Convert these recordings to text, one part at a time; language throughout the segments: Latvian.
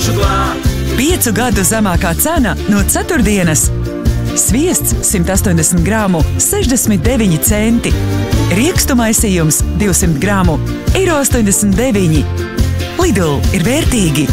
pašu glābt. 5 gadu zemākā cena no ceturtdienas. Sviests 180 grāmu 69 centi. Riekstu maisījums 200 grāmu €89. Lidl ir vērtīgi.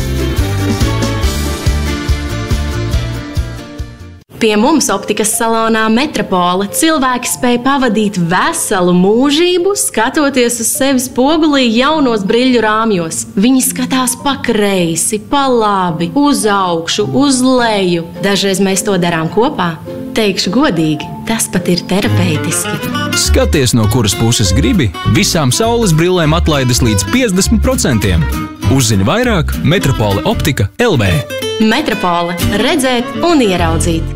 Pie mums optikas salonā Metropole cilvēki spēj pavadīt veselu mūžību, skatoties uz sevi spogulī jaunos briļu rāmjos. Viņi skatās pa kreisi, pa labi, uz augšu, uz leju. Dažreiz mēs to darām kopā. Teikšu godīgi, tas pat ir terapeitiski. Skaties, no kuras puses gribi, visām saules brillēm atlaides līdz 50%. Uzzini vairāk Metropole Optika LV. Metropole – redzēt un ieraudzīt.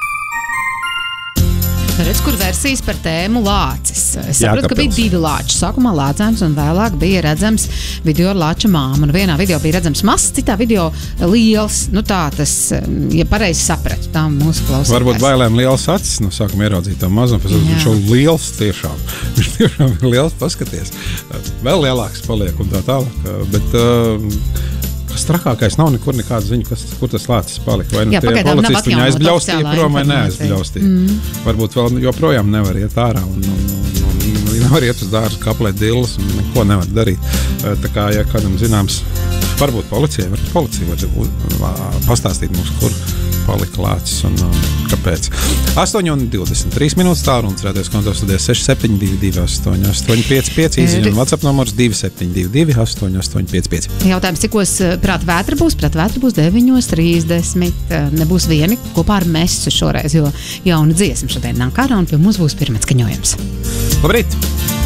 Redz, kur versijas par tēmu lācis. Es sapratu, ka Jēkabpils. bija 2 lāči. Sākumā lācēns un vēlāk bija redzams video ar lāča māmu. Un vienā video bija redzams mazs, citā video liels. Nu tā tas, ja pareizi sapratu, tā mūsu klausītājs. Varbūt bailēm liels acis, no sākuma ieraudzīt tā mazu, pēc tam viņš jau liels tiešām. Viņš tiešām ir liels, paskaties. Vēl lielāks paliek un tā tālāk. Bet tas trakākais nav nekur nekāda ziņa, kur tas lācis palika. Vai nu tie policisti viņu aizbļaustīja prom vai neaizbļaustīja. Varbūt vēl joprojām nevar iet ārā un nevar iet uz dārzu kaplēt dillas un neko nevar darīt. Tā kā, ja kādam zināms, varbūt policija var pastāstīt mums, kur palika lācis un kāpēc. 8:23 minūtes tālrunis rādījos konto studijas 6722 8855, īziņa un WhatsApp numurs 2722 8855. Jautājums, cikos prāt vētra būs? Prāt vētra būs 9:30. Nebūs vieni kopā ar Mesu šoreiz, jo jauna dziesma šodien nāk ārā un pie mums būs pirmais skaņojums. Labrīt!